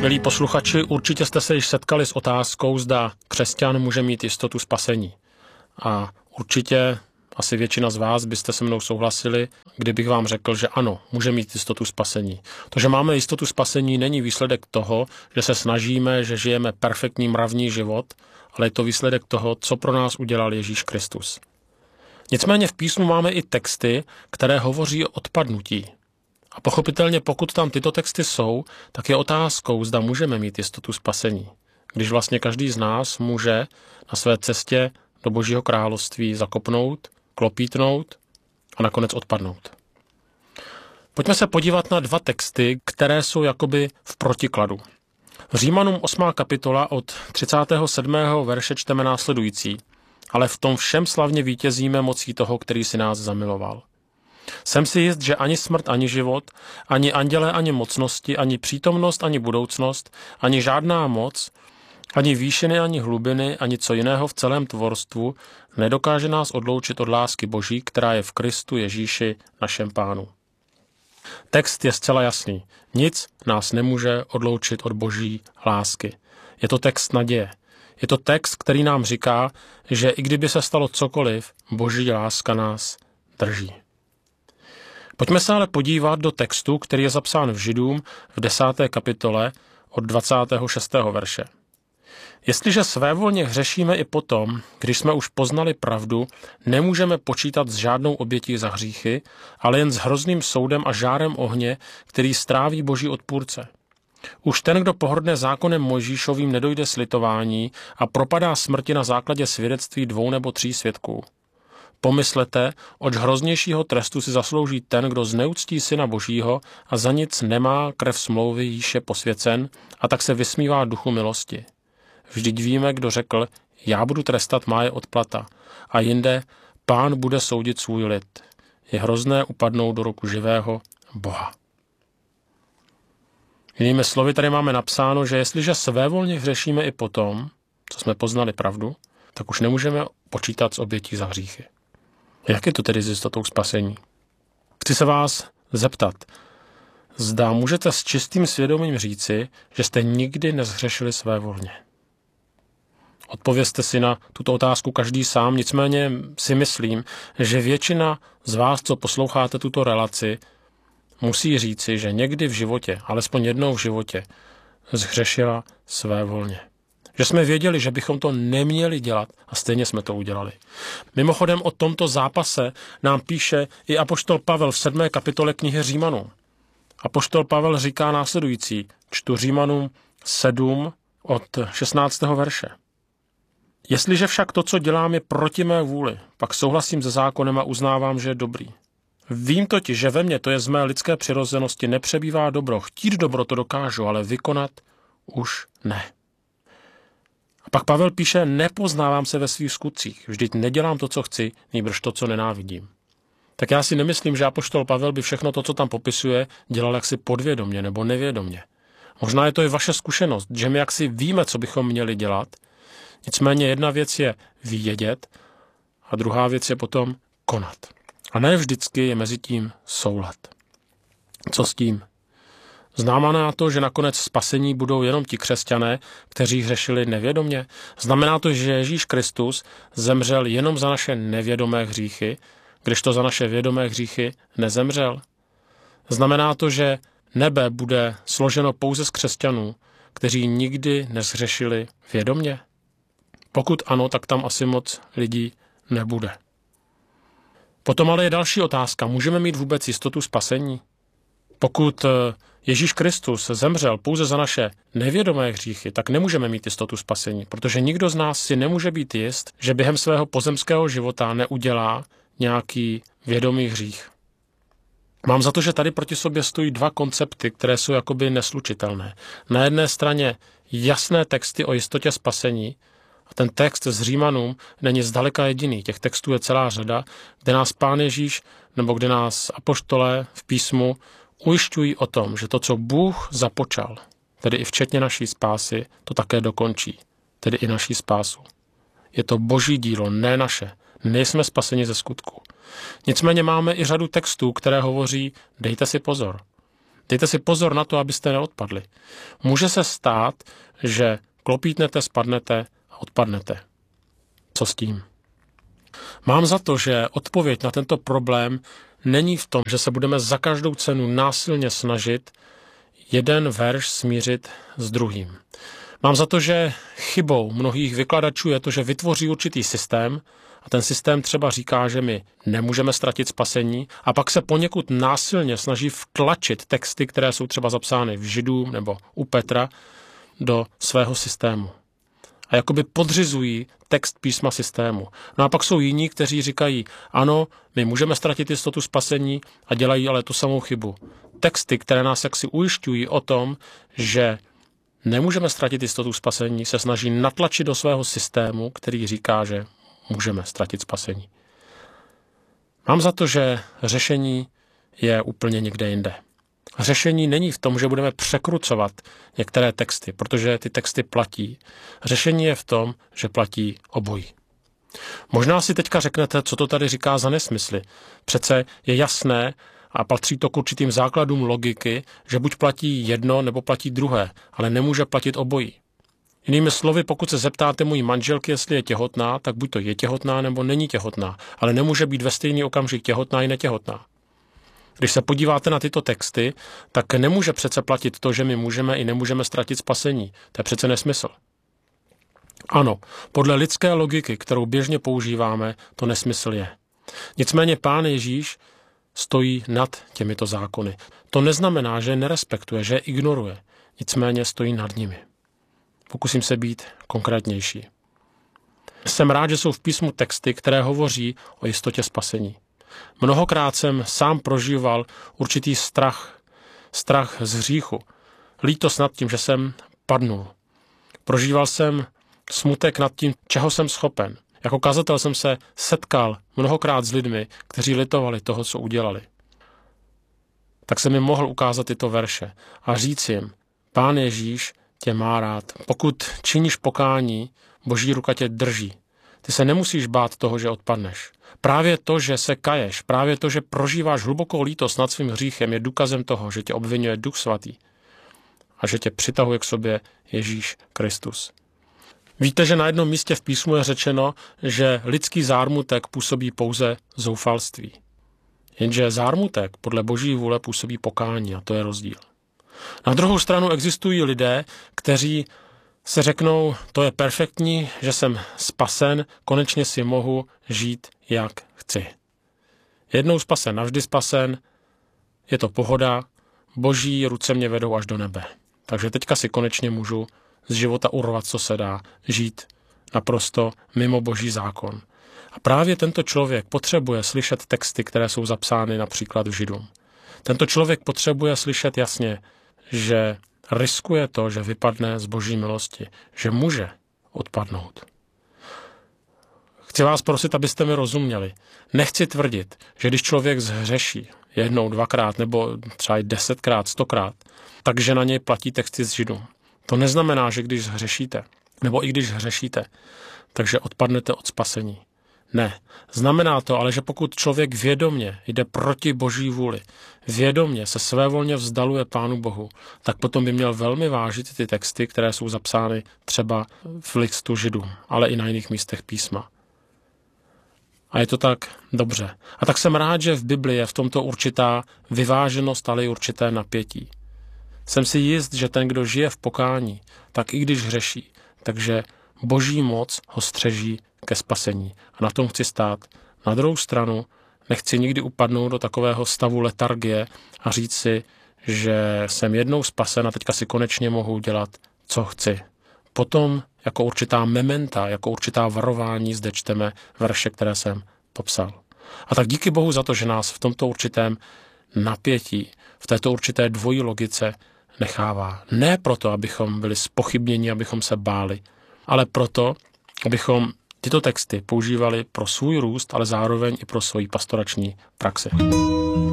Milí posluchači, určitě jste se již setkali s otázkou, zda křesťan může mít jistotu spasení. A určitě asi většina z vás byste se mnou souhlasili, kdybych vám řekl, že ano, může mít jistotu spasení. To, že máme jistotu spasení, není výsledek toho, že se snažíme, že žijeme perfektní mravní život, ale je to výsledek toho, co pro nás udělal Ježíš Kristus. Nicméně v písmu máme i texty, které hovoří o odpadnutí. A pochopitelně, pokud tam tyto texty jsou, tak je otázkou, zda můžeme mít jistotu spasení. Když vlastně každý z nás může na své cestě do Božího království zakopnout, klopítnout a nakonec odpadnout. Pojďme se podívat na dva texty, které jsou jakoby v protikladu. V Římanům 8. kapitola od 37. verše čteme následující. Ale v tom všem slavně vítězíme mocí toho, který si nás zamiloval. Jsem si jist, že ani smrt, ani život, ani andělé, ani mocnosti, ani přítomnost, ani budoucnost, ani žádná moc, ani výšiny, ani hlubiny, ani co jiného v celém tvorstvu nedokáže nás odloučit od lásky Boží, která je v Kristu Ježíši, našem Pánu. Text je zcela jasný. Nic nás nemůže odloučit od Boží lásky. Je to text naděje. Je to text, který nám říká, že i kdyby se stalo cokoliv, Boží láska nás drží. Pojďme se ale podívat do textu, který je zapsán v Židům v 10. kapitole od 26. verše. Jestliže svévolně hřešíme i potom, když jsme už poznali pravdu, nemůžeme počítat s žádnou obětí za hříchy, ale jen s hrozným soudem a žárem ohně, který stráví Boží odpůrce. Už ten, kdo pohrdne zákonem Mojžíšovým, nedojde slitování a propadá smrti na základě svědectví 2 nebo 3 svědků. Pomyslete, oč hroznějšího trestu si zaslouží ten, kdo zneuctí Syna Božího a za nic nemá krev smlouvy, jíž je posvěcen, a tak se vysmívá duchu milosti. Vždyť víme, kdo řekl, já budu trestat, má je odplata, a jinde, Pán bude soudit svůj lid. Je hrozné upadnout do ruku živého Boha. Jinými slovy tady máme napsáno, že jestliže svévolně hřešíme i potom, co jsme poznali pravdu, tak už nemůžeme počítat s obětí za hříchy. Jak je to tedy s jistotou spasení? Chci se vás zeptat, zda můžete s čistým svědomím říci, že jste nikdy nezhřešili svévolně. Odpovězte si na tuto otázku každý sám, nicméně si myslím, že většina z vás, co posloucháte tuto relaci, musí říci, že někdy v životě, alespoň jednou v životě, zhřešila svévolně. Že jsme věděli, že bychom to neměli dělat a stejně jsme to udělali. Mimochodem o tomto zápase nám píše i apoštol Pavel v 7. kapitole knihy Římanům. Apoštol Pavel říká následující, čtu Římanům 7 od 16. verše. Jestliže však to, co dělám, je proti mé vůli, pak souhlasím se zákonem a uznávám, že je dobrý. Vím totiž, že ve mně, to je z mé lidské přirozenosti, nepřebývá dobro. Chtít dobro to dokážu, ale vykonat už ne. A pak Pavel píše, nepoznávám se ve svých skutcích, vždyť nedělám to, co chci, nýbrž to, co nenávidím. Tak já si nemyslím, že apoštol Pavel by všechno to, co tam popisuje, dělal jaksi podvědomě nebo nevědomě. Možná je to i vaše zkušenost, že my jaksi víme, co bychom měli dělat, nicméně jedna věc je vědět a druhá věc je potom konat. A ne vždycky je mezi tím soulad. Co s tím? Znamená to, že nakonec spasení budou jenom ti křesťané, kteří hřešili nevědomě? Znamená to, že Ježíš Kristus zemřel jenom za naše nevědomé hříchy, když to za naše vědomé hříchy nezemřel? Znamená to, že nebe bude složeno pouze z křesťanů, kteří nikdy nezhřešili vědomě? Pokud ano, tak tam asi moc lidí nebude. Potom ale je další otázka. Můžeme mít vůbec jistotu spasení? Pokud Ježíš Kristus zemřel pouze za naše nevědomé hříchy, tak nemůžeme mít jistotu spasení, protože nikdo z nás si nemůže být jist, že během svého pozemského života neudělá nějaký vědomý hřích. Mám za to, že tady proti sobě stojí dva koncepty, které jsou jakoby neslučitelné. Na jedné straně jasné texty o jistotě spasení, a ten text z Římanům není zdaleka jediný. Těch textů je celá řada, kde nás Pán Ježíš nebo kde nás apoštolé v písmu ujišťují o tom, že to, co Bůh započal, tedy i včetně naší spásy, to také dokončí, tedy i naší spásu. Je to Boží dílo, ne naše. Nejsme spaseni ze skutku. Nicméně máme i řadu textů, které hovoří, dejte si pozor. Dejte si pozor na to, abyste neodpadli. Může se stát, že klopítnete, spadnete a odpadnete. Co s tím? Mám za to, že odpověď na tento problém není v tom, že se budeme za každou cenu násilně snažit jeden verš smířit s druhým. Mám za to, že chybou mnohých vykladačů je to, že vytvoří určitý systém a ten systém třeba říká, že my nemůžeme ztratit spasení a pak se poněkud násilně snaží vtlačit texty, které jsou třeba zapsány v Židům nebo u Petra, do svého systému. A jakoby podřizují text písma systému. No a pak jsou jiní, kteří říkají, ano, my můžeme ztratit jistotu spasení a dělají ale tu samou chybu. Texty, které nás jaksi ujišťují o tom, že nemůžeme ztratit jistotu spasení, se snaží natlačit do svého systému, který říká, že můžeme ztratit spasení. Mám za to, že řešení je úplně někde jinde. Řešení není v tom, že budeme překrucovat některé texty, protože ty texty platí. Řešení je v tom, že platí obojí. Možná si teďka řeknete, co to tady říká za nesmysly. Přece je jasné a patří to k určitým základům logiky, že buď platí jedno, nebo platí druhé, ale nemůže platit obojí. Jinými slovy, pokud se zeptáte mojí manželky, jestli je těhotná, tak buď to je těhotná, nebo není těhotná, ale nemůže být ve stejný okamžik těhotná i netěhotná. Když se podíváte na tyto texty, tak nemůže přece platit to, že my můžeme i nemůžeme ztratit spasení. To je přece nesmysl. Ano, podle lidské logiky, kterou běžně používáme, to nesmysl je. Nicméně Pán Ježíš stojí nad těmito zákony. To neznamená, že je nerespektuje, že je ignoruje. Nicméně stojí nad nimi. Pokusím se být konkrétnější. Jsem rád, že jsou v písmu texty, které hovoří o jistotě spasení. Mnohokrát jsem sám prožíval určitý strach z hříchu, lítost nad tím, že jsem padnul. Prožíval jsem smutek nad tím, čeho jsem schopen. Jako kazatel jsem se setkal mnohokrát s lidmi, kteří litovali toho, co udělali. Tak jsem jim mohl ukázat tyto verše a říct jim, Pán Ježíš tě má rád. Pokud činíš pokání, Boží ruka tě drží. Ty se nemusíš bát toho, že odpadneš. Právě to, že se kaješ, právě to, že prožíváš hlubokou lítost nad svým hříchem, je důkazem toho, že tě obvinuje Duch Svatý a že tě přitahuje k sobě Ježíš Kristus. Víte, že na jednom místě v písmu je řečeno, že lidský zármutek působí pouze zoufalství. Jenže zármutek podle Boží vůle působí pokání a to je rozdíl. Na druhou stranu existují lidé, kteří se řeknou, to je perfektní, že jsem spasen, konečně si mohu žít, jak chci. Jednou spasen, navždy spasen, je to pohoda, Boží ruce mě vedou až do nebe. Takže teďka si konečně můžu z života urvat, co se dá, žít naprosto mimo Boží zákon. A právě tento člověk potřebuje slyšet texty, které jsou zapsány například v Židům. Tento člověk potřebuje slyšet jasně, že riskuje to, že vypadne z Boží milosti, že může odpadnout. Chci vás prosit, abyste mi rozuměli. Nechci tvrdit, že když člověk zhřeší jednou, dvakrát nebo třeba i 10krát, 100krát, takže na něj platí texty z Židům. To neznamená, že když zhřešíte, nebo i když hřešíte, takže odpadnete od spasení. Ne. Znamená to ale, že pokud člověk vědomě jde proti Boží vůli, vědomě se svévolně vzdaluje Pánu Bohu, tak potom by měl velmi vážit ty texty, které jsou zapsány třeba v listu Židům, ale i na jiných místech písma. A je to tak dobře. A tak jsem rád, že v Biblii je v tomto určitá vyváženost, ale i určité napětí. Jsem si jist, že ten, kdo žije v pokání, tak i když hřeší, takže Boží moc ho střeží ke spasení. A na tom chci stát. Na druhou stranu nechci nikdy upadnout do takového stavu letargie a říct si, že jsem jednou spasen a teďka si konečně mohu dělat, co chci. Potom jako určitá mementa, jako určitá varování zde čteme verše, které jsem popsal. A tak díky Bohu za to, že nás v tomto určitém napětí, v této určité dvojí logice nechává. Ne proto, abychom byli zpochybněni, abychom se báli, ale proto, abychom tyto texty používali pro svůj růst, ale zároveň i pro svoji pastorační praxi.